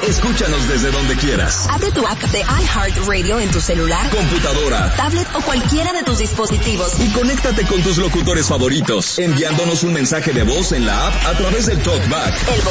Escúchanos desde donde quieras. Abre tu app de iHeartRadio en tu celular, computadora, tablet o cualquiera de tus dispositivos. Y conéctate con tus locutores favoritos, enviándonos un mensaje de voz en la app a través del TalkBack.